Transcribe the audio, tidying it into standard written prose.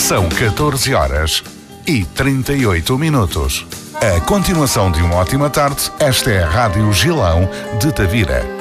São 14 horas e 38 minutos. A continuação de uma ótima tarde, esta é a Rádio Gilão de Tavira.